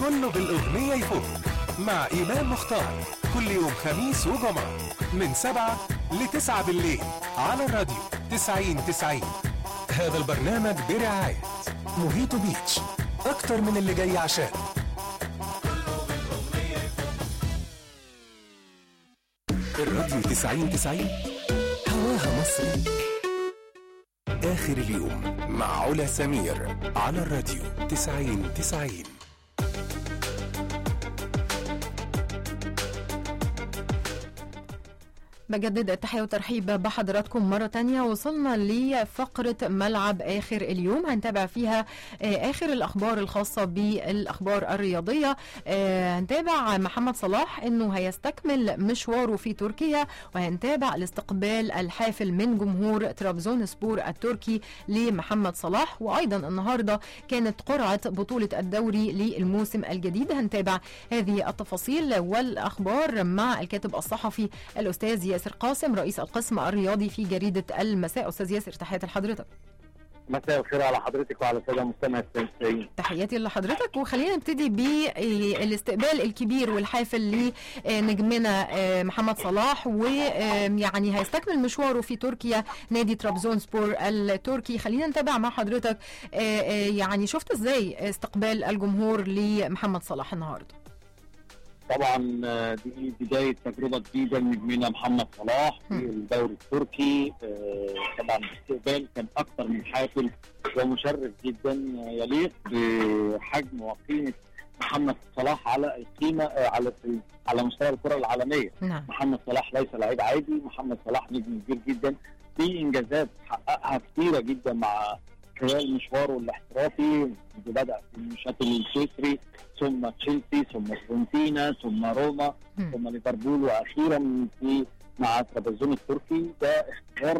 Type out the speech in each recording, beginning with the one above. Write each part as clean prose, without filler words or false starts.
كله بالأغنية يفوق مع إيمان مختار كل يوم خميس وجمعة من 7 ل9 بالليل على الراديو 90-90. هذا البرنامج برعاية موهيتو بيتش، أكتر من اللي جاي عشان الراديو 90-90 هواها مصري. آخر اليوم مع علا سمير على الراديو 90-90. بجدد التحية والترحيب بحضراتكم مرة تانية. وصلنا لفقرة ملعب آخر اليوم، هنتابع فيها آخر الأخبار الخاصة بالأخبار الرياضية. هنتابع محمد صلاح إنه هيستكمل مشواره في تركيا، وهنتابع الاستقبال الحافل من جمهور ترابزونسبور التركي لمحمد صلاح. وأيضا النهاردة كانت قرعة بطولة الدوري للموسم الجديد. هنتابع هذه التفاصيل والأخبار مع الكاتب الصحفي الأستاذ ياسر قاسم رئيس القسم الرياضي في جريدة المساء. أستاذ ياسر، تحياتي لحضرتك. مساء الخير على حضرتك وعلى السادة مستمعي التنسيقيين. تحياتي لحضرتك، وخلينا نبتدي بالاستقبال الكبير والحافل لنجمنا محمد صلاح، ويعني هيستكمل مشواره في تركيا نادي ترابزونسبور التركي. خلينا نتابع مع حضرتك يعني شفت ازاي استقبال الجمهور لمحمد صلاح النهارده؟ طبعا دي بداية تجربة جديدة لنجمنا محمد صلاح في الدوري التركي. طبعا الاستقبال كان أكثر من حافل ومشرف جدا، يليق بحجم وقيمة محمد صلاح على القيمة على مستوى الكرة العالمية. نعم. محمد صلاح ليس لعيب عادي، محمد صلاح نجم كبير جدا، في إنجازات حققها كثيرة جدا مع خلال مشواره الاحترافي. بدأ في الشاتل السويسري، ثم تشيلسي، ثم فيورنتينا، ثم روما، ثم ليفربول، واخيرا مع ترابزون التركي. ده اختيار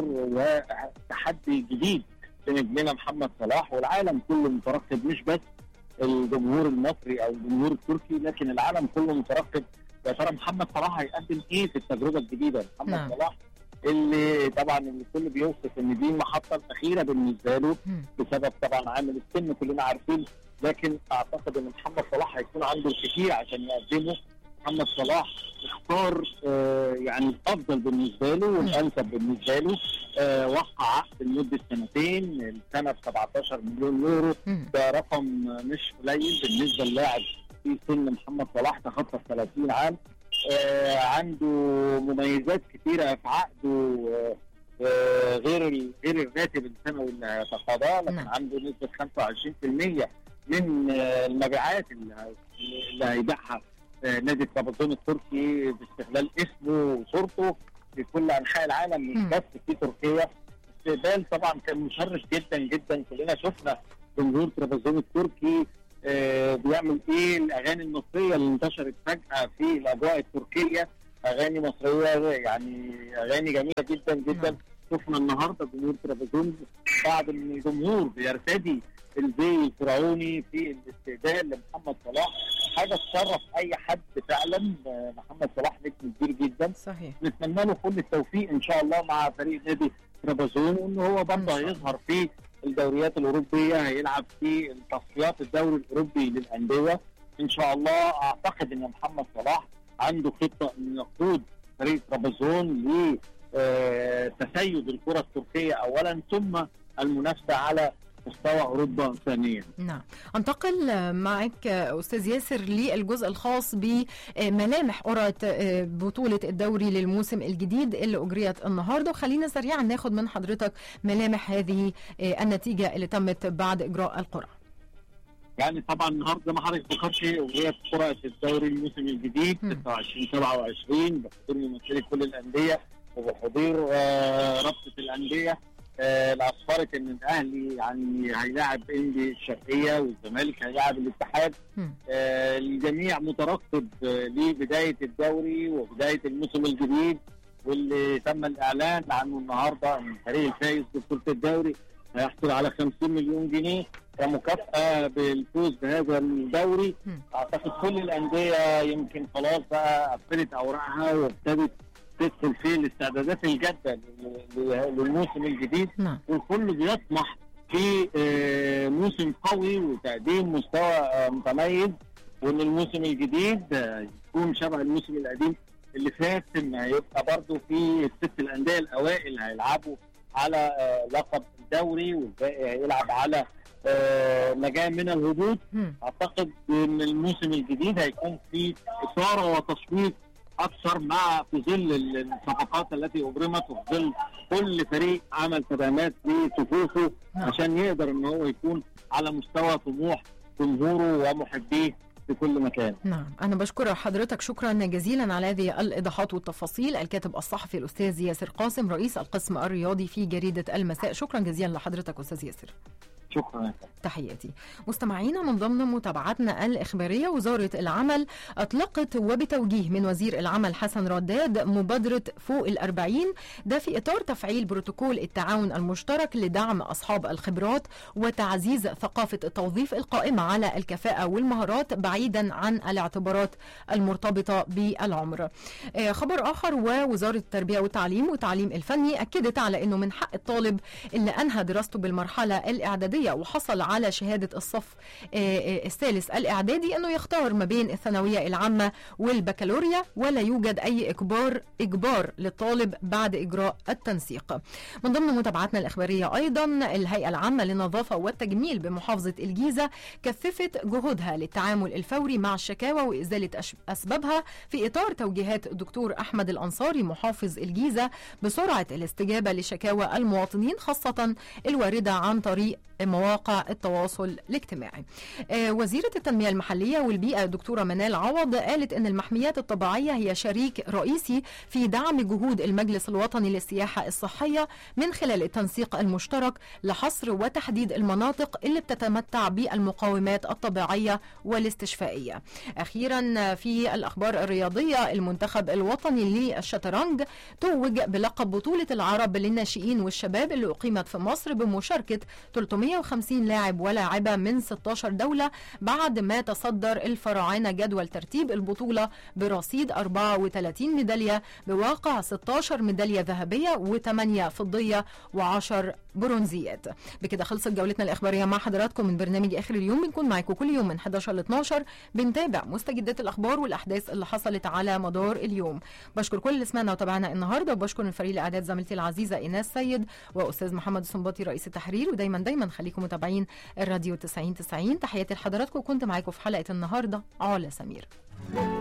وتحدي جديد لنجمنا محمد صلاح، والعالم كله مترقب، مش بس الجمهور المصري او الجمهور التركي، لكن العالم كله مترقب يا ترى محمد صلاح هيقدم ايه في التجربه الجديده. محمد صلاح اللي طبعا الكل بيوصف ان دي المحطه الاخيره بالنسبه له بسبب طبعا عامل السن كلنا عارفين، لكن اعتقد ان محمد صلاح هيكون عنده الكثير عشان يقدمه. محمد صلاح اختار يعني الافضل بالنسبه له والانسب بالنسبه له. وقع عقد لمده سنتين، السنه ب 17 مليون يورو. ده رقم مش قليل بالنسبه للاعب في سن محمد صلاح تخطى 30 عام. عنده مميزات كثيره في عقده غير الراتب السنوي اللي هيتقاضاه، لكن عنده نسبه 25% من المبيعات اللي هيبيعها نادي ترابزون التركي باستغلال اسمه وصورته في كل انحاء العالم، مش بس في تركيا. استقبال طبعا كان مشرف جدا جدا، كلنا شفنا جمهور ترابزون التركي بيعمل ايه. الاغاني المصريه اللي انتشرت فجاه في الاجواء التركيه، اغاني مصريه يعني اغاني جميله جدا جدا. شفنا النهارده جمهور ترابزون بعض من الجمهور بيرتدي الزي الفرعوني في الاستقبال لمحمد صلاح، حاجه تشرف اي حد فعلا. محمد صلاح نجم كبير جدا، صحيح. نتمنى له كل التوفيق ان شاء الله مع فريق نادي ترابزون، وان هو برضه هيظهر في الدوريات الاوروبيه، هيلعب في تصفيات الدوري الاوروبي للانديه ان شاء الله. اعتقد ان محمد صلاح عنده خطه ان يقود فريق ترابزون لتسيد الكره التركيه اولا، ثم المنافسه على مستوى اوروبا ثانيا. نعم. انتقل معك استاذ ياسر للجزء الخاص بملامح قرعه بطوله الدوري للموسم الجديد اللي اجريت النهارده، وخلينا سريعا ناخد من حضرتك ملامح هذه النتيجه اللي تمت بعد اجراء القرعه. يعني طبعا النهارده زي ما حضرتك ذكرت اجريت قرعه الدوري الموسم الجديد 26/27 بحضور ممثلي كل الانديه وبحضور رابطه الانديه. الأصفرت ان الاهلي يعني هيلاعب اندي الشرقيه، والزمالك هيلاعب الاتحاد. الجميع مترقب لبدايه الدوري وبدايه الموسم الجديد، واللي تم الاعلان عنه النهارده ان الفريق الفائز ببطوله الدوري هيحصل على 50 مليون جنيه كمكافاه بالفوز بهذا الدوري. اعتقد كل الانديه يمكن خلاص بقى قفلت اوراقها وابتدت تدخل في الاستعدادات الجاده للموسم الجديد، والكل بيطمح في موسم قوي وتقديم مستوى متميز. وان الموسم الجديد يكون شبه الموسم القديم اللي فات، ان هيبقى برضه في الست الانديه الاوائل هيلعبوا على لقب الدوري، والباقي هيلعب على نجاة من الهبوط. اعتقد ان الموسم الجديد هيكون فيه اثاره وتشويق اكثر في ظل الصفقات التي ابرمت، وفي ظل كل فريق عمل تدعيمات لصفوفه عشان يقدر ان هو يكون على مستوى طموح جمهوره ومحبيه في كل مكان. نعم، أنا بشكر حضرتك شكرا جزيلا على هذه الإيضاحات والتفاصيل. الكاتب الصحفي الأستاذ ياسر قاسم رئيس القسم الرياضي في جريدة المساء، شكرا جزيلا لحضرتك أستاذ ياسر. شكرا. تحياتي. مستمعينا، من ضمن متابعتنا الإخبارية، وزارة العمل أطلقت وبتوجيه من وزير العمل حسن رداد مبادرة فوق ال40، ده في إطار تفعيل بروتوكول التعاون المشترك لدعم أصحاب الخبرات وتعزيز ثقافة التوظيف القائمة على الكفاءة والمهارات بعيدا عن الاعتبارات المرتبطة بالعمر. خبر آخر، ووزارة التربية والتعليم والتعليم الفني أكدت على أنه من حق الطالب اللي أنهى دراسته بالمرحلة الإعدادية وحصل على شهادة الصف الثالث الإعدادي أنه يختار ما بين الثانوية العامة والبكالوريا، ولا يوجد أي إجبار للطالب بعد إجراء التنسيق. من ضمن متابعتنا الإخبارية أيضا، الهيئة العامة للنظافة والتجميل بمحافظة الجيزة كثفت جهودها للتعامل الفوري مع الشكاوى وإزالة أسبابها في إطار توجيهات الدكتور أحمد الأنصاري محافظ الجيزة بسرعة الاستجابة لشكاوى المواطنين، خاصة الواردة عن طريق مواقع التواصل الاجتماعي. وزيرة التنمية المحلية والبيئة الدكتورة منال عوض قالت أن المحميات الطبيعية هي شريك رئيسي في دعم جهود المجلس الوطني للسياحة الصحية من خلال التنسيق المشترك لحصر وتحديد المناطق اللي بتتمتع بالمقومات الطبيعية والاستشفائية. أخيرا في الأخبار الرياضية، المنتخب الوطني للشطرنج توج بلقب بطولة العرب للناشئين والشباب اللي أقيمت في مصر بمشاركة 350 لاعب ولاعبة من 16 دولة، بعد ما تصدر الفراعنة جدول ترتيب البطولة برصيد 34 ميدالية بواقع 16 ميدالية ذهبية و8 فضية و10 برونزيات. بكده خلصت جولتنا الإخبارية مع حضراتكم من برنامج آخر اليوم. بنكون معاكم كل يوم من 11 ل 12، بنتابع مستجدات الأخبار والأحداث اللي حصلت على مدار اليوم. بشكر كل اللي سمعنا وتابعنا النهارده، وبشكر الفريق الإعداد زميلتي العزيزة إيناس سيد وأستاذ محمد السنباطي رئيس التحرير. ودايما خليكم متابعين الراديو 90-90. تحياتي لحضراتكم، وكنت معاكم في حلقة النهارده علا سمير.